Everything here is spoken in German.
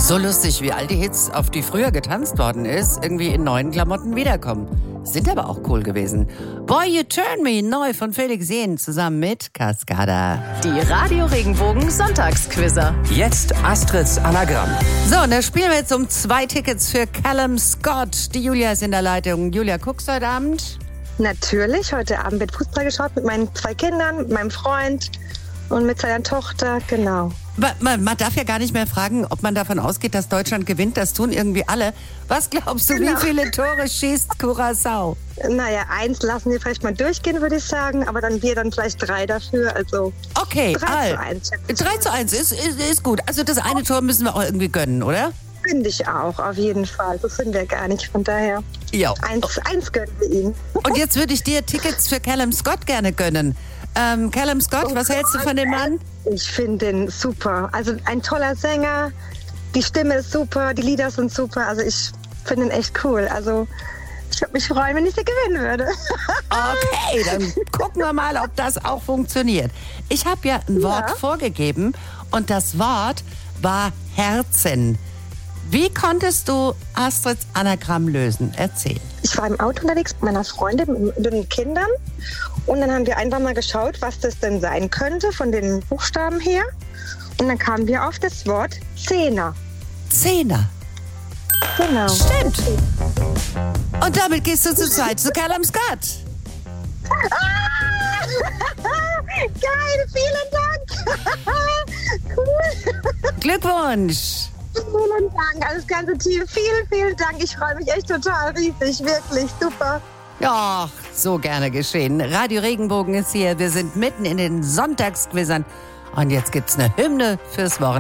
So lustig, wie all die Hits, auf die früher getanzt worden ist, irgendwie in neuen Klamotten wiederkommen. Sind aber auch cool gewesen. Boy, You Turn Me, neu von Felix Jähn, zusammen mit Cascada. Die Radio Regenbogen Sonntagsquizzer. Jetzt Astrids Anagramm. So, und da spielen wir jetzt um 2 Tickets für Callum Scott. Die Julia ist in der Leitung. Julia, guckst du heute Abend? Natürlich, heute Abend wird Fußball geschaut mit meinen 2 Kindern, mit meinem Freund und mit seiner Tochter, genau. Man darf ja gar nicht mehr fragen, ob man davon ausgeht, dass Deutschland gewinnt. Das tun irgendwie alle. Was glaubst du, wie viele Tore schießt Curaçao? Naja, 1 lassen wir vielleicht mal durchgehen, würde ich sagen, aber dann vielleicht 3 dafür, also Okay, 3:1. 3:1 ist gut. Also das eine Tor müssen wir auch irgendwie gönnen, oder? Finde ich auch, auf jeden Fall. So sind wir gar nicht, von daher. Ja. 1 gönnen wir ihm. Und jetzt würde ich dir Tickets für Callum Scott gerne gönnen. Callum Scott, was hältst du von dem Mann? Ich finde den super. Also ein toller Sänger, die Stimme ist super, die Lieder sind super. Also ich finde ihn echt cool. Also ich würde mich freuen, wenn ich sie gewinnen würde. Okay, dann gucken wir mal, ob das auch funktioniert. Ich habe ja ein Wort vorgegeben und das Wort war Herzen. Wie konntest du Astrids Anagramm lösen? Erzähl. Ich war im Auto unterwegs mit meiner Freundin, mit den Kindern. Und dann haben wir einfach mal geschaut, was das denn sein könnte von den Buchstaben her. Und dann kamen wir auf das Wort Zehner. Zehner. Genau. Stimmt. Und damit gehst du zu zweit zu Callum Scott. Geil, vielen Dank. Cool. Glückwunsch. Vielen Dank, alles ganze Team. Vielen Dank. Ich freue mich echt total riesig. Wirklich super. Ja, so gerne geschehen. Radio Regenbogen ist hier. Wir sind mitten in den Sonntagsquizzern. Und jetzt gibt's eine Hymne fürs Wochenende.